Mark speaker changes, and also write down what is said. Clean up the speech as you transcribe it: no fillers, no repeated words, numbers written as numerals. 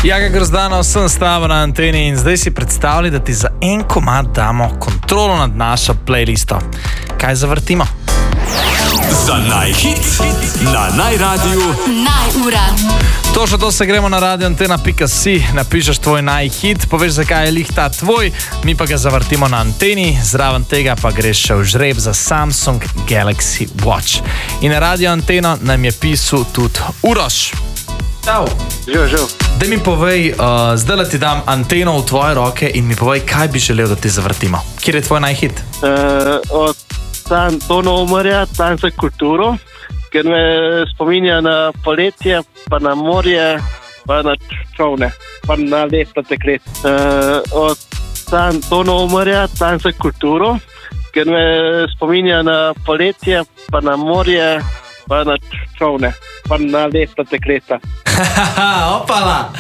Speaker 1: Jaga Grozdano, sem stava na anteni in zdaj si predstavljaj, da ti za en komad damo kontrolo nad našo playlisto. Kaj zavrtimo?
Speaker 2: Za najhit na najradiju
Speaker 3: Najura.
Speaker 1: To se gremo na radioantena.si, napišeš tvoj najhit, poveš, zakaj je lih ta tvoj, mi pa ga zavrtimo na anteni, zraven tega pa greš še v žreb za Samsung Galaxy Watch. In na radioanteno nam je pisal tudi Uroš. Čau.
Speaker 4: Živ.
Speaker 1: Daj mi povej, zdaj ti dam anteno v tvoje roke in mi povej, kaj bi želel, da ti zavrtimo. Kjer je tvoj najhit?
Speaker 4: Od Tono Omarja, Tanj za kulturo, ker me spominja na poletje, pa na morje, pa na čovne, pa na lepa deklet. Od Tono Omarja, Tanj za kulturo, ker me spominja na poletje, pa na morje, pa na čovne, pa na lepa dekleta.
Speaker 1: Opala!